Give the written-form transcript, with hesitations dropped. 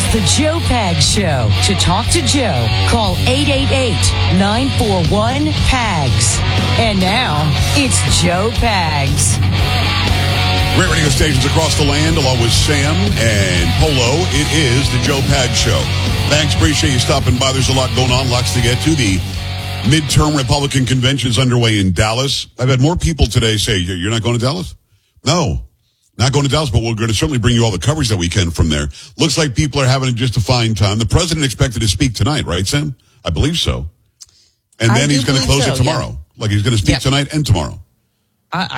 The Joe Pags Show. To talk to Joe, call 888-941-PAGS. And now, it's Joe Pags. Great radio stations across the land, along with Sam and Polo. It is the Joe Pags Show. Thanks, appreciate you stopping by. There's a lot going on, lots to get to. The midterm Republican convention's underway in Dallas. I've had more people today say, you're not going to Dallas? No. Not going to Dallas, but we're going to certainly bring you all the coverage that we can from there. Looks like people are having just a fine time. The president expected to speak tonight, right, Sam? I believe so. And then he's going to close it tomorrow. Yeah. Like he's going to speak tonight and tomorrow.